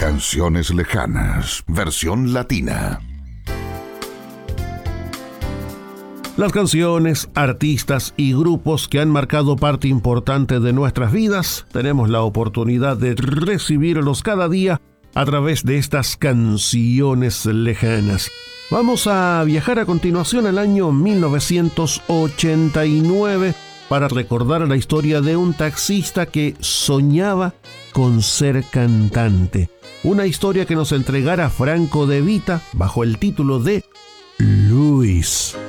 Canciones lejanas, versión latina. Las canciones, artistas y grupos que han marcado parte importante de nuestras vidas, tenemos la oportunidad de recibirlos cada día a través de estas canciones lejanas. Vamos a viajar a continuación al año 1989 para recordar la historia de un taxista que soñaba con ser cantante. Una historia que nos entregara Franco De Vita bajo el título de Luis.